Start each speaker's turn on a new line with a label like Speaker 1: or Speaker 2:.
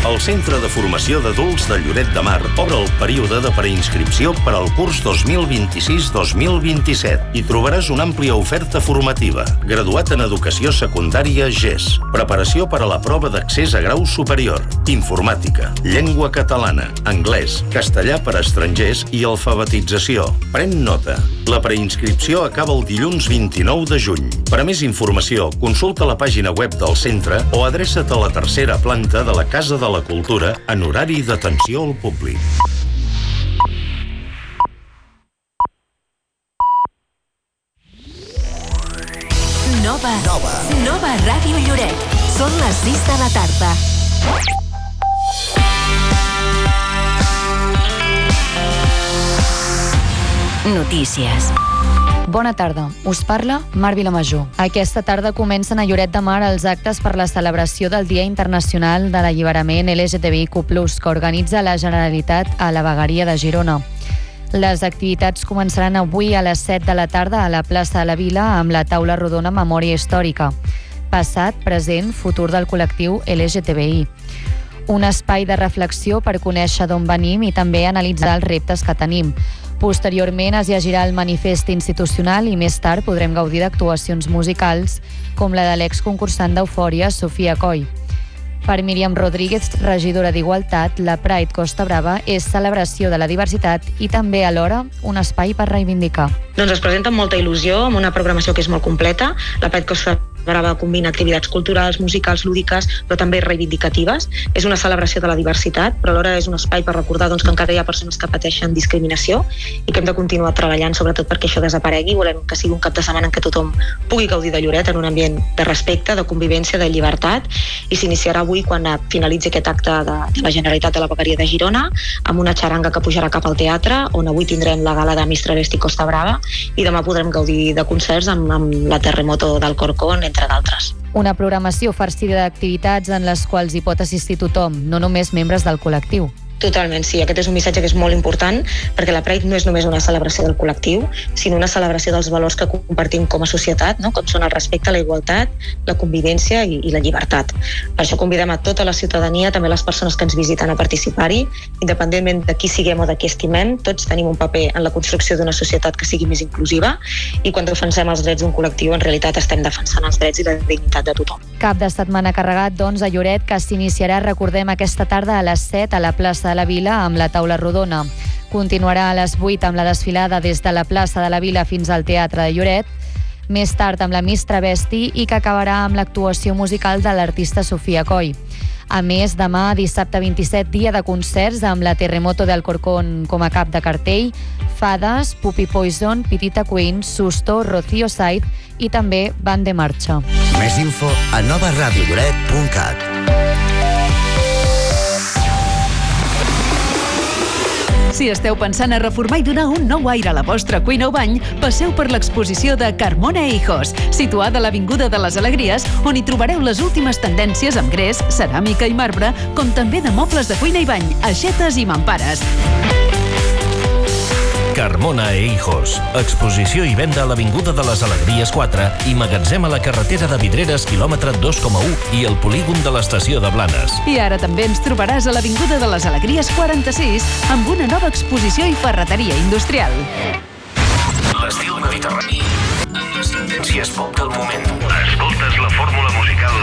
Speaker 1: El Centre de Formació d'Adults de Lloret de Mar obre el període de preinscripció per al curs 2026-2027 i trobaràs una àmplia oferta formativa. Graduat en Educació Secundària GES. Preparació per a la prova d'accés a grau superior. Informàtica, llengua catalana, anglès, castellà per a estrangers i alfabetització. Pren nota. La preinscripció acaba el dilluns 29 de juny. Per a més informació, consulta la pàgina web del centre o adreça't a la tercera planta de la Casa de la Cultura en horari d'atenció al públic.
Speaker 2: Nova Ràdio Lloret. Són les 6 de la tarda. Notícies.
Speaker 3: Bona tarda, us parla Mar Vilamajor. Aquesta tarda comencen a Lloret de Mar els actes per la celebració del Dia Internacional de l'Alliberament LGTBIQ+, que organitza la Generalitat a la Vegueria de Girona. Les activitats començaran avui a les 7 de la tarda a la plaça de la Vila amb la taula rodona Memòria Històrica. Passat, present, futur del col·lectiu LGTBI. Un espai de reflexió per conèixer d'on venim i també analitzar els reptes que tenim. Posteriorment es llegirà el manifest institucional i més tard podrem gaudir d'actuacions musicals com la de l'exconcursant d'Eufòria, Sofia Coll. Per Míriam Rodríguez, regidora d'Igualtat, la Pride Costa Brava és celebració de la diversitat i també alhora un espai per reivindicar.
Speaker 4: Doncs es presenta amb molta il·lusió, amb una programació que és molt completa. La Pride Costa Brava combina activitats culturals, musicals, lúdiques, però també reivindicatives. És una celebració de la diversitat, però alhora és un espai per recordar que encara hi ha persones que pateixen discriminació i que hem de continuar treballant sobretot perquè això desaparegui. Volem que sigui un cap de setmana en què tothom pugui gaudir de Lloret en un ambient de respecte, de convivència, de llibertat, i s'iniciarà avui quan finalitzi aquest acte de la Generalitat de la Vegueria de Girona amb una xaranga que pujarà cap al teatre, on avui tindrem la gala de Miss Travesti Costa Brava i demà podrem gaudir de concerts amb la Terremoto d'Alcorcón, entre d'altres.
Speaker 3: Una programació farcida d'activitats en les quals hi pot assistir tothom, no només membres del col·lectiu.
Speaker 4: Totalment, sí. Aquest és un missatge que és molt important perquè la Pride no és només una celebració del col·lectiu, sinó una celebració dels valors que compartim com a societat, no? Com són el respecte, la igualtat, la convivència i la llibertat. Per això convidem a tota la ciutadania, també les persones que ens visiten, a participar-hi. Independentment de qui siguem o de qui estimem, tots tenim un paper en la construcció d'una societat que sigui més inclusiva i quan defensem els drets d'un col·lectiu, en realitat estem defensant els drets i la dignitat de tothom.
Speaker 3: Cap de setmana carregat, doncs, a Lloret, que s'iniciarà, recordem, aquesta tarda a les 7 a la plaça de la Vila amb la taula rodona. Continuarà a les 8 amb la desfilada des de la plaça de la Vila fins al Teatre de Lloret, més tard amb la Miss Travesti i que acabarà amb l'actuació musical de l'artista Sofia Coll. A més, demà, dissabte 27, dia de concerts amb la Terremoto d'Alcorcón com a cap de cartell, Fades, Puppy Poison, Petita Queen, Susto, Rocío Said i també Van de Marxa.
Speaker 5: Més info a novaradiolloret.cat.
Speaker 6: Si esteu pensant a reformar i donar un nou aire a la vostra cuina o bany, passeu per l'exposició de Carmona e Hijos, situada a l'Avinguda de les Alegries, on hi trobareu les últimes tendències amb gres, ceràmica i marbre, com també de mobles de cuina i bany, aixetes i mampares.
Speaker 7: Carmona e Hijos. Exposició i venda a l'Avinguda de les Alegries 4 i magatzem a la carretera de Vidreres, quilòmetre 2,1 i el polígon de l'estació de Blanes.
Speaker 6: I ara també ens trobaràs a l'Avinguda de les Alegries 46 amb una nova exposició i ferreteria industrial.
Speaker 7: L'estil mediterrani. Les tendències pop del moment.
Speaker 8: Escoltes la fórmula musical